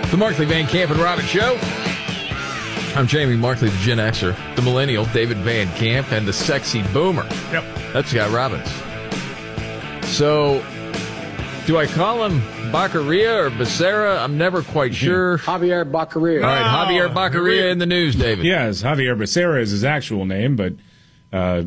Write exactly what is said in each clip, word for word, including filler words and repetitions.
The Markley, Van Camp, and Robbins Show. I'm Jamie Markley, the Gen Xer, the Millennial, David Van Camp, and the Sexy Boomer. Yep. That's Scott Robbins. So, do I call him Baccaria or Becerra? I'm never quite sure. Javier Baccaria. All right, Javier Baccaria in the news, David. Yes, Javier Becerra is his actual name, but uh,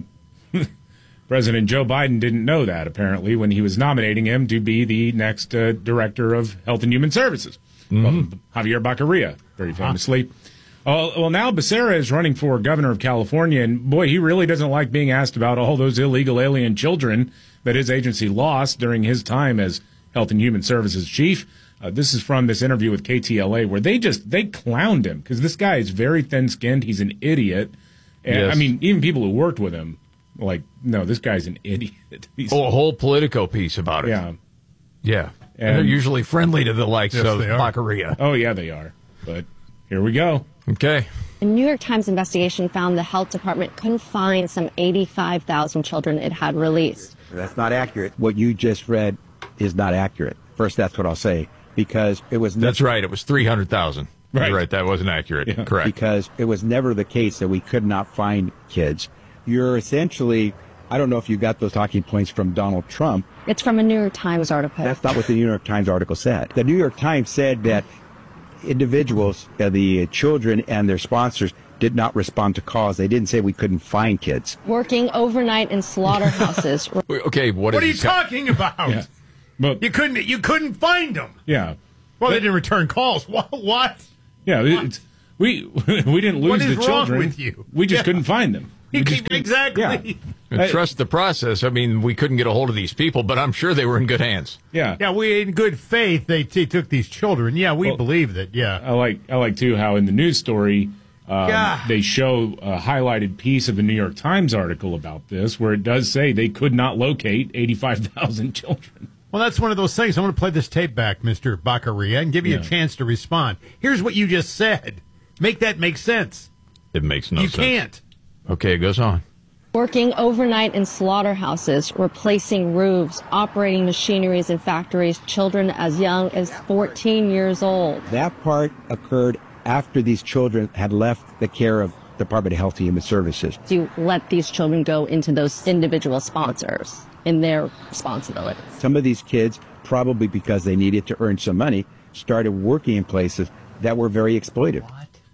President Joe Biden didn't know that, apparently, when he was nominating him to be the next uh, Director of Health and Human Services. Mm-hmm. Well, Javier Baccaria, very famously. Uh, well, now Becerra is running for governor of California, and boy, he really doesn't like being asked about all those illegal alien children that his agency lost during his time as Health and Human Services chief. Uh, this is from this interview with K T L A where they just, they clowned him because this guy is very thin-skinned. He's an idiot. And, Yes. I mean, even people who worked with him, like, no, this guy's an idiot. He's, Oh, a whole Politico piece about it. yeah. Yeah. And, And- they're usually friendly to the likes Yes, of they are. Baccaria. Oh, yeah, they are. But here we go. Okay. A New York Times investigation found the health department couldn't find some eighty-five thousand children it had released. That's not accurate. What you just read is not accurate. First, that's what I'll say. Because it was That's right. It was three hundred thousand. Right. You're right. That wasn't accurate. Yeah. Correct. Because it was never the case that we could not find kids. You're essentially, I don't know if you got those talking points from Donald Trump. It's from a New York Times article. That's not what the New York Times article said. The New York Times said that individuals, uh, the children and their sponsors, did not respond to calls. They didn't say we couldn't find kids. Working overnight in slaughterhouses. Wait, Okay. What, What are is you he- talking about? Yeah. But, You couldn't. You couldn't find them. yeah. Well, they didn't return calls. What? What? Yeah, it's, we we didn't lose What is the wrong children. with you? We just Yeah. couldn't find them. We You just keep- couldn't- exactly. Yeah. And trust the process. I mean, we couldn't get a hold of these people, but I'm sure they were in good hands. Yeah. Yeah, we in good faith they t- took these children. Yeah, we Well, believe that. Yeah. I like I like too how in the news story um, Yeah. they show a highlighted piece of the New York Times article about this, where it does say they could not locate eighty-five thousand children. Well, that's one of those things. I'm going to play this tape back, Mister Baccaria, and give you Yeah. a chance to respond. Here's what you just said. Make that make sense. It makes no you sense. can't. Okay, it goes on. Working overnight in slaughterhouses, replacing roofs, operating machineries in factories, children as young as fourteen years old. That part occurred after these children had left the care of the Department of Health and Human Services. To let these children go into those individual sponsors in their responsibility. Some of these kids, probably because they needed to earn some money, started working in places that were very exploitive.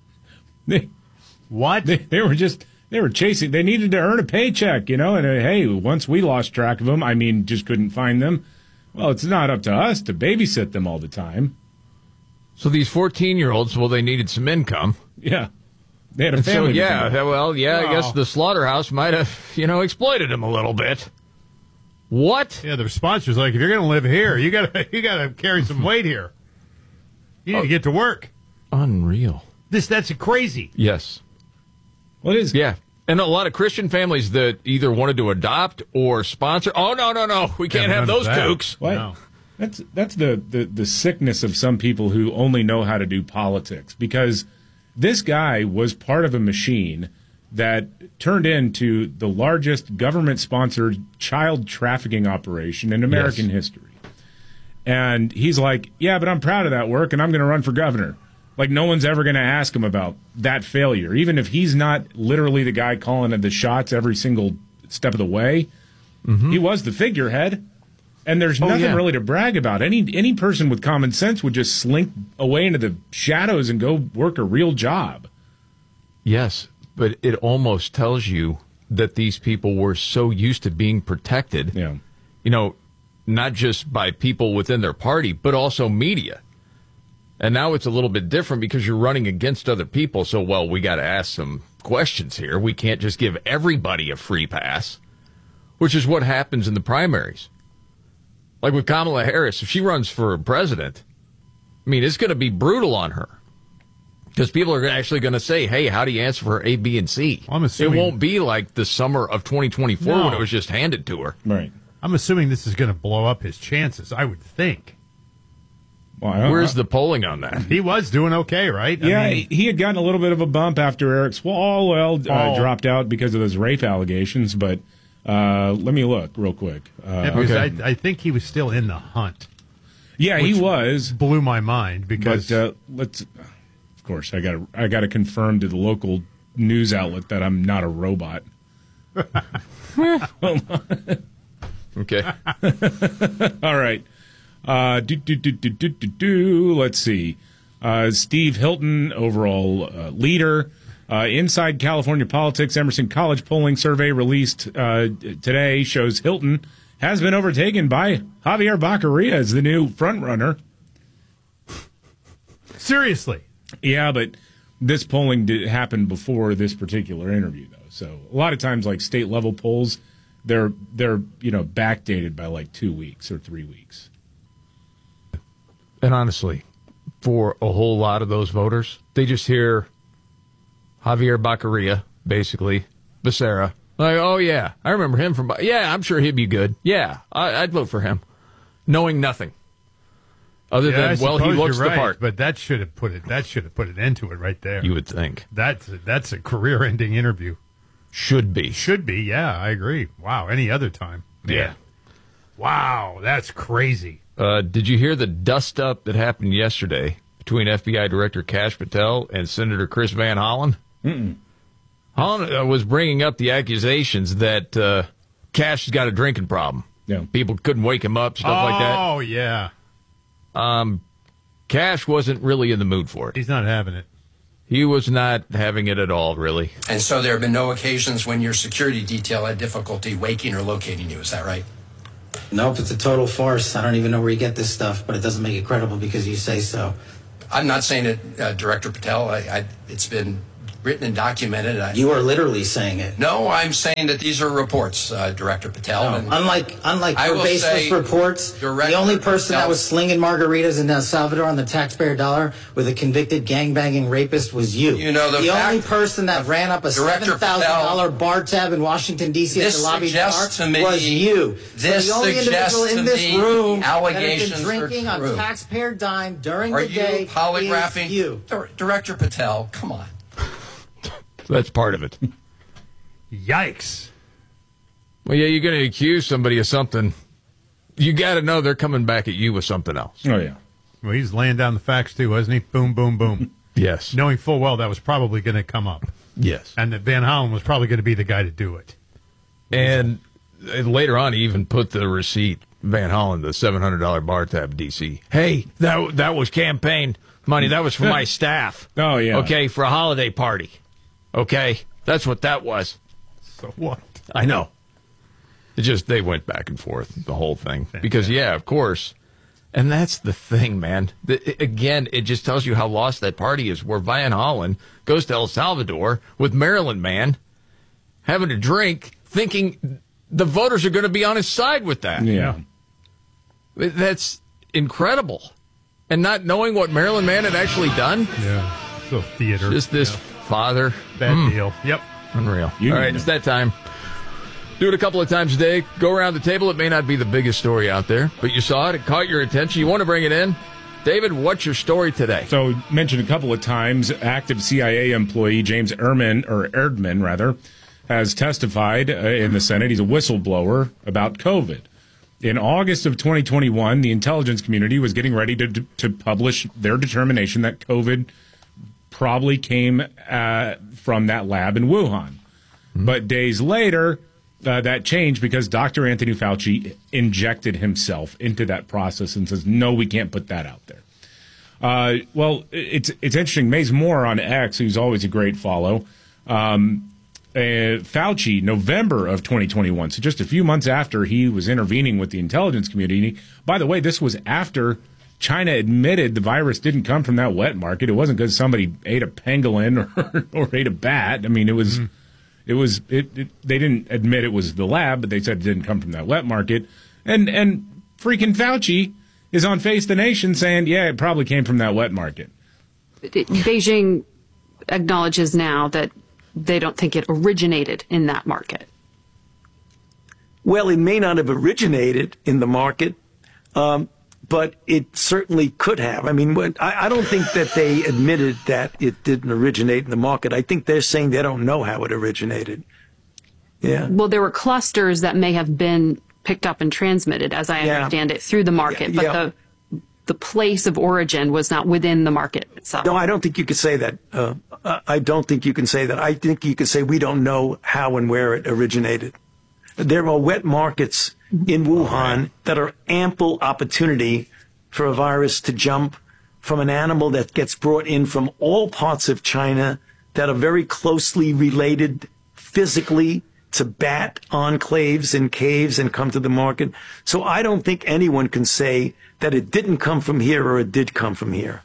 They, What? they they were just they were chasing. They needed to earn a paycheck, you know. And uh, hey, once we lost track of them, I mean, just couldn't find them. Well, it's not up to us to babysit them all the time. So these fourteen-year-olds, well, they needed some income. Yeah, they had a And so, family. to yeah, feed. well, yeah, I guess Wow. the slaughterhouse might have, you know, exploited them a little bit. What? Yeah, their sponsors like if you're going to live here, you got to you got to carry some weight here. You need to get to work. Unreal. This that's crazy. Yes. Well, it is. Yeah. And a lot of Christian families that either wanted to adopt or sponsor. Oh, no, no, no. We can't Yeah, have none those of that. kooks. What? No. That's that's the, the, the sickness of some people who only know how to do politics, because this guy was part of a machine that turned into the largest government-sponsored child trafficking operation in American Yes. history. And he's like, yeah, but I'm proud of that work, and I'm going to run for governor. Like, no one's ever going to ask him about that failure, even if he's not literally the guy calling the shots every single step of the way. Mm-hmm. He was the figurehead. And there's Oh, nothing yeah. really to brag about. Any any person with common sense would just slink away into the shadows and go work a real job. Yes, but it almost tells you that these people were so used to being protected, Yeah. you know, not just by people within their party, but also media. And now it's a little bit different because you're running against other people. So, well, we got to ask some questions here. We can't just give everybody a free pass, which is what happens in the primaries. Like with Kamala Harris, if she runs for president, I mean, it's going to be brutal on her. Because people are actually going to say, hey, how do you answer for A, B, and C? I'm assuming- It won't be like the summer of twenty twenty-four No. when it was just handed to her. Right. I'm assuming this is going to blow up his chances. I would think Well, I don't- Where's the polling on that? he was doing okay, right? I Yeah, mean, he had gotten a little bit of a bump after Eric Swalwell uh, Oh. dropped out because of those rape allegations. But uh, let me look real quick. Uh, yeah, because okay. I, I think he was still in the hunt. Yeah, he was. Blew my mind because But uh, let's, of course, I got I got to confirm to the local news outlet that I'm not a robot. Okay. All right. Uh, do, do, do, do, do, do, do. Let's see. Uh, Steve Hilton, overall uh, leader. Uh, Inside California Politics, Emerson College polling survey released uh, today shows Hilton has been overtaken by Javier Baccaria as the new frontrunner. seriously. Yeah, but this polling did happen before this particular interview, though. So a lot of times, like state level polls, they're they're you know backdated by like two weeks or three weeks. And honestly, for a whole lot of those voters, they just hear Javier Baccaria, basically, Becerra. Like, oh, yeah, I remember him from... Yeah, I'm sure he'd be good. Yeah, I, I'd vote for him. Knowing nothing. Other Yeah, I than, well, he suppose looks you're the right, part. But that should have put it. That should have put an end to it right there. You would think. That's that's a career-ending interview. Should be. Should be. Yeah, I agree. Wow. Any other time. Man. Yeah. Wow, that's crazy. Uh, did you hear the dust-up that happened yesterday between F B I Director Kash Patel and Senator Chris Van Hollen? Mm-mm. Hollen uh, was bringing up the accusations that uh, Cash has got a drinking problem. Yeah. People couldn't wake him up, stuff oh, like that. Oh, yeah. Um, Cash wasn't really in the mood for it. He's not having it. He was not having it at all, really. And so there have been no occasions when your security detail had difficulty waking or locating you. Is that right? Nope, it's a total farce. I don't even know where you get this stuff, but it doesn't make it credible because you say so. I'm not saying it, uh, Director Patel. I, I, it's been written and documented. I, You are literally saying it. no, I'm saying that these are reports, uh, Director Patel. No, and unlike unlike I your will say, baseless reports, Director the only person Patel- that was slinging margaritas in El Salvador on the taxpayer dollar with a convicted gangbanging rapist was you. You know, the the fact- only person that ran up a Director seven thousand dollar bar tab in Washington D C at This the lobby suggests bar to me- was you. this so the only suggests individual in to this me room allegations that has are been drinking on true. taxpayer dime during Are the you day polygraphing? is you. Dir- Director Patel, come on. That's part of it. Yikes. Well, yeah, you're going to accuse somebody of something. You got to know they're coming back at you with something else. Oh, yeah. Well, he's laying down the facts, too, wasn't he? Boom, boom, boom. Yes. Knowing full well that was probably going to come up. Yes. And that Van Hollen was probably going to be the guy to do it. And later on, he even put the receipt, Van Hollen, the seven hundred dollars bar tab, D C. Hey, that that was campaign money. That was for my staff. Oh, yeah. Okay, for a holiday party. Okay, that's what that was. So what? I know. It just, they went back and forth, the whole thing. Because, yeah, of course. And that's the thing, man. The, again, it just tells you how lost that party is, where Van Hollen goes to El Salvador with Maryland man, having a drink, thinking the voters are going to be on his side with that. Yeah. That's incredible. And not knowing what Maryland man had actually done. Yeah. So theater. Just this Yeah. father. Bad Mm. deal. Yep. Unreal. You All right, know. it's that time. Do it a couple of times a day. Go around the table. It may not be the biggest story out there, but you saw it. It caught your attention. You want to bring it in. David, what's your story today? So, mentioned a couple of times, active C I A employee James Ehrman, or Erdman, rather, has testified uh, in the Senate. He's a whistleblower about COVID. In August of twenty twenty-one, the intelligence community was getting ready to, to publish their determination that COVID probably came uh, from that lab in Wuhan. Mm-hmm. But days later, uh, that changed because Doctor Anthony Fauci injected himself into that process and says, no, we can't put that out there. Uh, well, it's it's interesting. Maze Moore on X, who's always a great follow, um, uh, Fauci, November of twenty twenty-one, so just a few months after he was intervening with the intelligence community. By the way, this was after China admitted the virus didn't come from that wet market. It wasn't because somebody ate a pangolin or, or ate a bat. I mean, it was, mm. it was, it, it, they didn't admit it was the lab, but they said it didn't come from that wet market. And, and freaking Fauci is on Face the Nation saying, yeah, it probably came from that wet market. Beijing acknowledges now that they don't think it originated in that market. Well, it may not have originated in the market, um, but it certainly could have. I mean, when, I, I don't think that they admitted that it didn't originate in the market. I think they're saying they don't know how it originated. Yeah. Well, there were clusters that may have been picked up and transmitted, as I Yeah. understand it, through the market. Yeah. But the the place of origin was not within the market itself. No, I don't think you could say that. Uh, I don't think you can say that. I think you could say we don't know how and where it originated. There are wet markets in Wuhan that are ample opportunity for a virus to jump from an animal that gets brought in from all parts of China that are very closely related physically to bat enclaves and caves and come to the market. So I don't think anyone can say that it didn't come from here or it did come from here.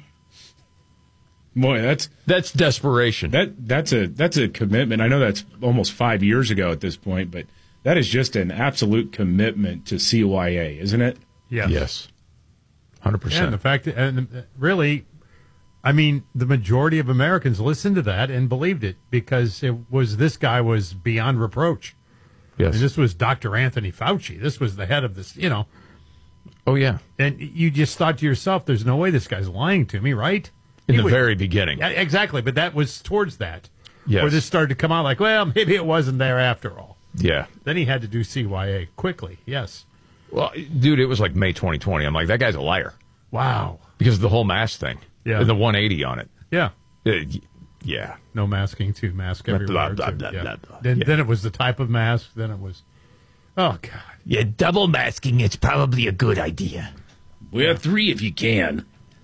Boy, that's that's desperation. That that's a that's a commitment. I know that's almost five years ago at this point, but that is just an absolute commitment to C Y A, isn't it? Yeah. Yes. one hundred percent. And the fact that, and really, I mean, the majority of Americans listened to that and believed it because it was this guy was beyond reproach. Yes. And this was Doctor Anthony Fauci. This was the head of this, you know. Oh, yeah. And you just thought to yourself, there's no way this guy's lying to me, right? In He the would, very beginning. Yeah, exactly. But that was towards that. Yes. Where this started to come out like, well, maybe it wasn't there after all. Yeah. Then he had to do C Y A quickly. Yes. Well, dude, it was like May twenty twenty. I'm like, that guy's a liar. Wow. Because of the whole mask thing. Yeah. And the one eighty on it. Yeah. Uh, yeah. No masking to mask Blah, everywhere. blah, to- blah, yeah. blah, blah. Then, Yeah. then it was the type of mask. Then it was, oh, God. Yeah, double masking is probably a good idea. Wear three if you can.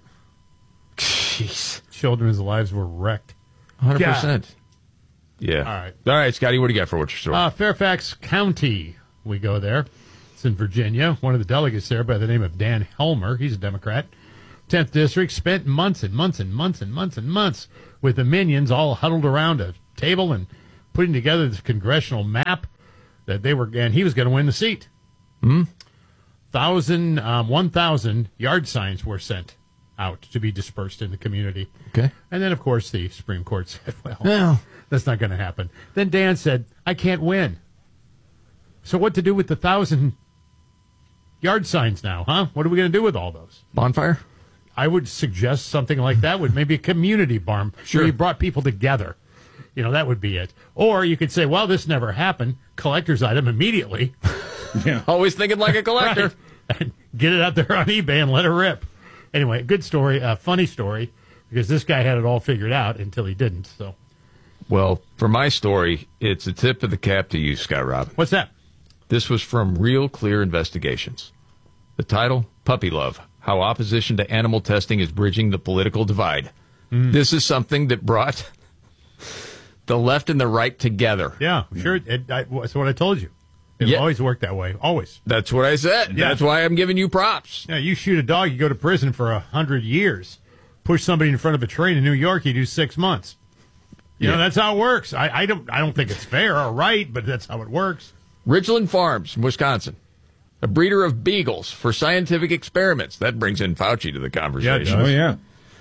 Jeez. Children's lives were wrecked. one hundred percent. Yeah. All right. All right, Scotty, what do you got for what's your story? Uh, Fairfax County, we go there. It's in Virginia. One of the delegates there by the name of Dan Helmer, he's a Democrat, tenth District, spent months and months and months and months and months with the minions all huddled around a table and putting together this congressional map that they were, and he was going to win the seat. Hmm? Thousand, um, one thousand yard signs were sent out to be dispersed in the community. Okay. And then, of course, the Supreme Court said, well, Well. that's not going to happen. Then Dan said, I can't win. So what to do with the thousand yard signs now, huh? What are we going to do with all those? Bonfire? I would suggest something like that with maybe a community barn Sure. where you brought people together. You know, that would be it. Or you could say, well, this never happened. Collector's item immediately. Yeah. Always thinking like a collector. Right. And get it out there on eBay and let it rip. Anyway, good story, a funny story, because this guy had it all figured out until he didn't. So, Well, for my story, it's a tip of the cap to you, Scott Robin. what's that? This was from Real Clear Investigations. The title, Puppy Love, How Opposition to Animal Testing is Bridging the Political Divide. Mm. This is something that brought the left and the right together. Yeah, sure. It, I, that's what I told you. It Yeah. always worked that way. Always. That's what I said. Yeah. That's why I'm giving you props. Yeah, you shoot a dog, you go to prison for a hundred years. Push somebody in front of a train in New York, you do six months. You Yeah. know, that's how it works. I, I don't I don't think it's fair or right, but that's how it works. Ridgeland Farms, Wisconsin. A breeder of beagles for scientific experiments. That brings in Fauci to the conversation. Oh, yeah.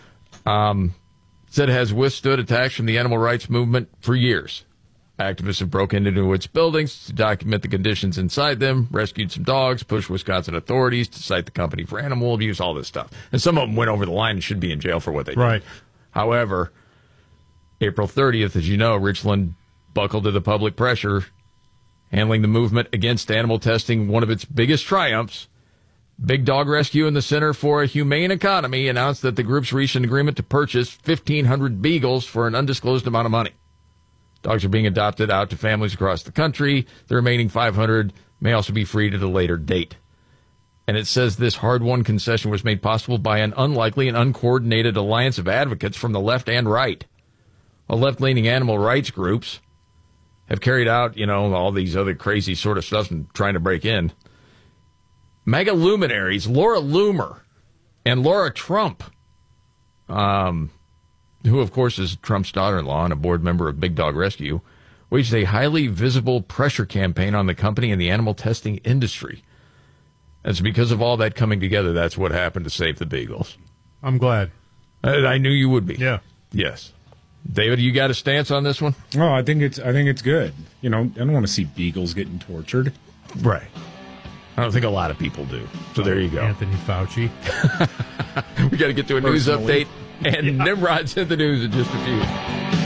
Um, said it has withstood attacks from the animal rights movement for years. Activists have broken into its buildings to document the conditions inside them, rescued some dogs, pushed Wisconsin authorities to cite the company for animal abuse, all this stuff. And some of them went over the line and should be in jail for what they did. Right. However, April thirtieth, as you know, Richland buckled to the public pressure, handling the movement against animal testing, one of its biggest triumphs. Big Dog Rescue and the Center for a Humane Economy announced that the groups reached an agreement to purchase fifteen hundred beagles for an undisclosed amount of money. Dogs are being adopted out to families across the country. The remaining five hundred may also be freed at a later date. And it says this hard-won concession was made possible by an unlikely and uncoordinated alliance of advocates from the left and right. While left-leaning animal rights groups have carried out, you know, all these other crazy sort of stuff and trying to break in. Mega luminaries Laura Loomer and Laura Trump, um, who, of course, is Trump's daughter-in-law and a board member of Big Dog Rescue, waged a highly visible pressure campaign on the company and the animal testing industry. And so because of all that coming together, that's what happened to save the beagles. I'm glad. I, I knew you would be. Yeah. Yes. David, you got a stance on this one? Oh, I think it's I think it's good. You know, I don't want to see beagles getting tortured. Right. I don't think a lot of people do. So there you go. Anthony Fauci. We got to get to a news Personally. update, and Nimrod's in the news in just a few.